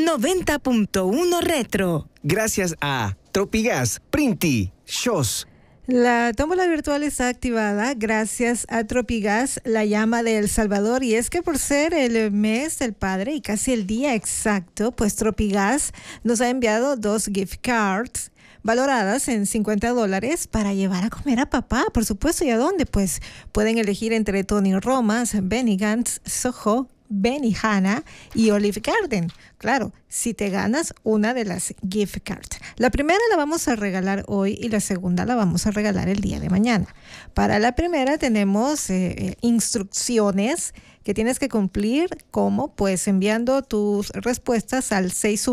90.1 Retro. Gracias a Tropigas, Printi, Shows. La tómbola virtual está activada gracias a Tropigas, la llama de El Salvador. Y es que por ser el mes del padre y casi el día exacto, pues Tropigas nos ha enviado 2 gift cards valoradas en $50 para llevar a comer a papá, por supuesto. ¿Y a dónde? Pues pueden elegir entre Tony Romas, Benny Gantz, Soho, Benihana y Olive Garden. Claro, si te ganas una de las gift cards. La primera la vamos a regalar hoy y la segunda la vamos a regalar el día de mañana. Para la primera tenemos instrucciones que tienes que cumplir, como pues enviando tus respuestas al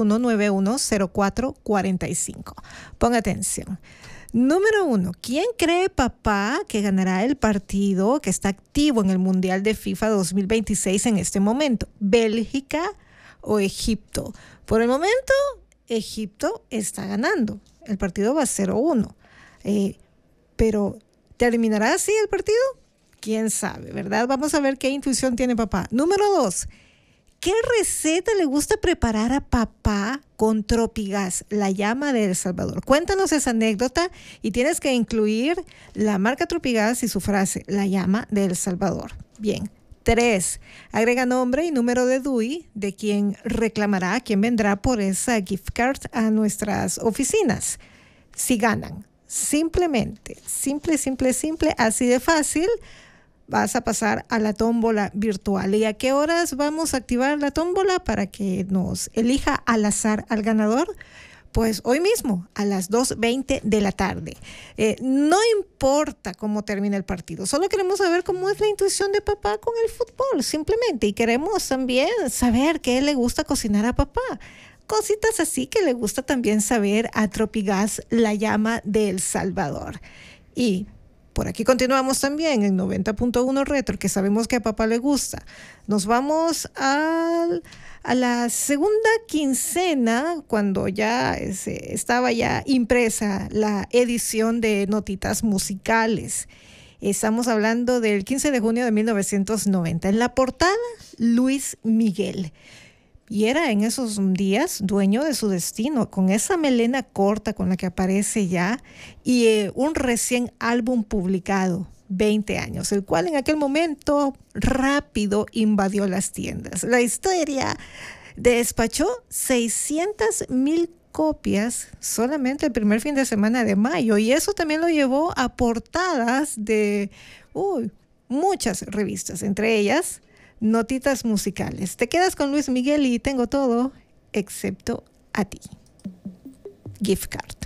61910445. Ponga atención. Número 1. ¿Quién cree papá que ganará el partido que está activo en el Mundial de FIFA 2026 en este momento? ¿Bélgica o Egipto? Por el momento, Egipto está ganando. El partido va 0-1. Pero, ¿terminará así el partido? ¿Quién sabe, verdad? Vamos a ver qué intuición tiene papá. Número 2. ¿Qué receta le gusta preparar a papá con Tropigas, la llama de El Salvador? Cuéntanos esa anécdota y tienes que incluir la marca Tropigas y su frase, la llama de El Salvador. Bien. 3. Agrega nombre y número de DUI de quien reclamará, quien vendrá por esa gift card a nuestras oficinas. Si ganan, simplemente, simple, así de fácil, vas a pasar a la tómbola virtual. ¿Y a qué horas vamos a activar la tómbola para que nos elija al azar al ganador? Pues hoy mismo, a las 2:20 de la tarde. No importa cómo termine el partido, solo queremos saber cómo es la intuición de papá con el fútbol, simplemente. Y queremos también saber qué le gusta cocinar a papá. Cositas así que le gusta también saber a Tropigas, la llama de El Salvador. Y por aquí continuamos también en 90.1 Retro, que sabemos que a papá le gusta. Nos vamos a la segunda quincena, cuando ya estaba ya impresa la edición de Notitas Musicales. Estamos hablando del 15 de junio de 1990. En la portada, Luis Miguel. Y era en esos días dueño de su destino, con esa melena corta con la que aparece ya, y un recién álbum publicado, 20 años, el cual en aquel momento rápido invadió las tiendas. La historia despachó 600,000 copias solamente el primer fin de semana de mayo, y eso también lo llevó a portadas de muchas revistas, entre ellas Notitas Musicales. Te quedas con Luis Miguel y tengo todo excepto a ti. Gift card.